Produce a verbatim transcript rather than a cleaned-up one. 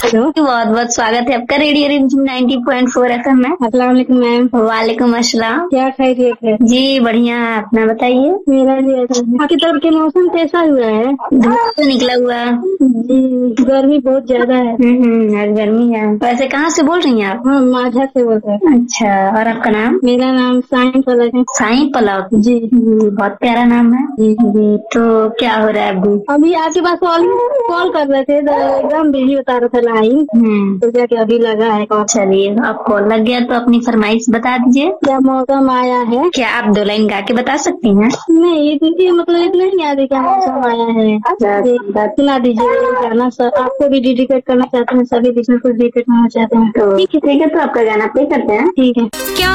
Hello, बहुत बहुत स्वागत है आपका रेडियो रिमझिम नाइंटी पॉइंट फोर एफएम में। अस्सलाम वालेकुम मैम। वालेकुम अस्सलाम। क्या खैरियत है? जी बढ़िया है, अपना बताइए। मेरा भी ऐसा है। आपकी तरफ के मौसम कैसा हुआ है? धूप तो निकला हुआ। जी, गर्मी बहुत ज्यादा है। हम्म हम्म, आज गर्मी है। वैसे कहाँ से बोल रही हैं आप? हाँ, माझा से बोल रहे हैं। अच्छा, और आपका नाम? मेरा नाम साइन पलक है। साईं पलक जी जी, बहुत प्यारा नाम है जी। जी तो क्या हो रहा है अभी? अभी आपके पास कॉल कॉल कर रहे थे तो एकदम बिजी बता रहा था लाइन, हम्म तो जाके अभी लगा है कॉल। चलिए, अब कॉल लग गया तो अपनी फरमाइश बता दीजिए। क्या मौसम आया है? क्या आप दो लाइन गा के बता सकती हैं? नहीं, इतनी मतलब इतना ही याद है क्या मौसम आया है। एक बात सुना दीजिए गाना, सर आपको भी डेडिकेट करना चाहते हैं, सभी जिसमें कुछ डेडिकेट करना चाहते हैं। तो ठीक है, ठीक है, तो आपका गाना प्ले करते हैं। ठीक है। क्या